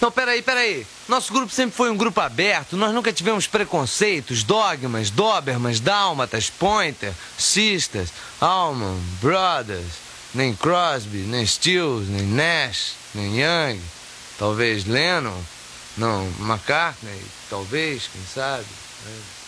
Não, peraí. Nosso grupo sempre foi um grupo aberto. Nós nunca tivemos preconceitos, dogmas, dobermans, dálmatas, pointer, sisters, Allman, Brothers, nem Crosby, nem Stills, nem Nash, nem Young. Talvez Lennon. Não, McCartney, talvez, quem sabe.